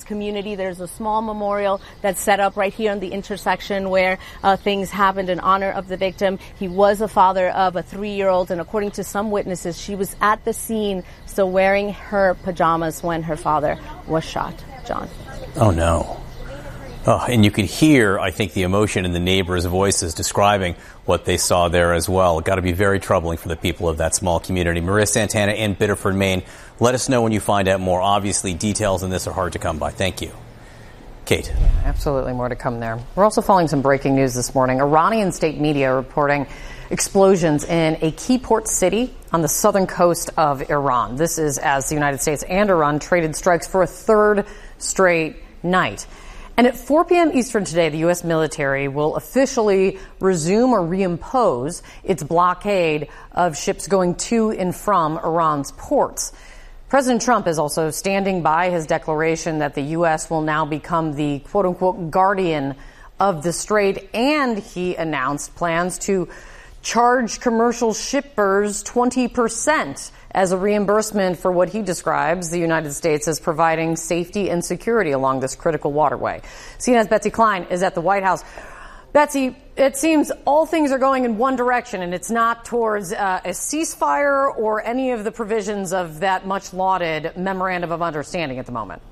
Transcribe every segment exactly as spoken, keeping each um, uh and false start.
community. There's a small memorial that's set up right here on the intersection where uh, things happened in honor of the victim. He was a father of a three-year-old, and according to some witnesses, she was at the scene still wearing her pajamas when her father was shot. John. Oh, no. Oh, and you could hear, I think, the emotion in the neighbors' voices describing what they saw there as well. It got to be very troubling for the people of that small community. Maria Santana in Biddeford, Maine. Let us know when you find out more. Obviously, details in this are hard to come by. Thank you. Kate. Yeah, absolutely more to come there. We're also following some breaking news this morning. Iranian state media reporting explosions in a key port city on the southern coast of Iran. This is as the United States and Iran traded strikes for a third straight night. And at four p.m. Eastern today, the U S military will officially resume or reimpose its blockade of ships going to and from Iran's ports. President Trump is also standing by his declaration that the U S will now become the quote-unquote guardian of the strait, and he announced plans to charge commercial shippers twenty percent as a reimbursement for what he describes the United States as providing safety and security along this critical waterway. C N N's Betsy Klein is at the White House. Betsy, it seems all things are going in one direction, and it's not towards uh, a ceasefire or any of the provisions of that much lauded memorandum of understanding at the moment.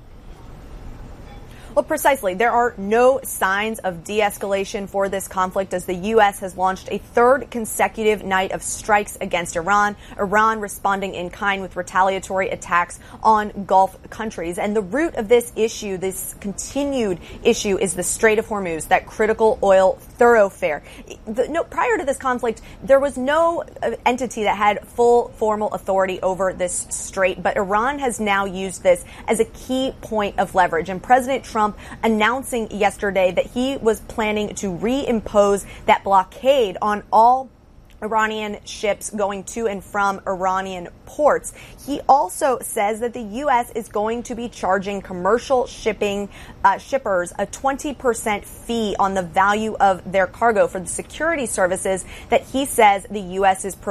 Well, precisely. There are no signs of de-escalation for this conflict as the U S has launched a third consecutive night of strikes against Iran, Iran responding in kind with retaliatory attacks on Gulf countries. And the root of this issue, this continued issue, is the Strait of Hormuz, that critical oil thoroughfare. The, no, prior to this conflict, there was no uh, entity that had full formal authority over this strait, but Iran has now used this as a key point of leverage. And President Trump announcing yesterday that he was planning to reimpose that blockade on all Iranian ships going to and from Iranian ports. He also says that the U S is going to be charging commercial shipping uh, shippers a twenty percent fee on the value of their cargo for the security services that he says the U S is providing.